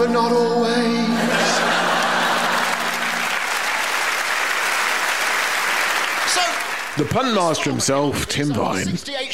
but not always. The pun master himself, Tim Vine.